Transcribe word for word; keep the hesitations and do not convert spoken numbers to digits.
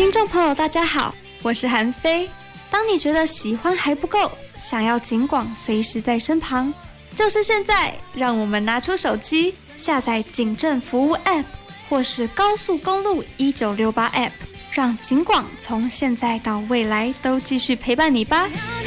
听众朋友大家好，我是韩飞。当你觉得喜欢还不够，想要警广随时在身旁，就是现在，让我们拿出手机下载警政服务 App 或是高速公路一九六八 App， 让警广从现在到未来都继续陪伴你吧。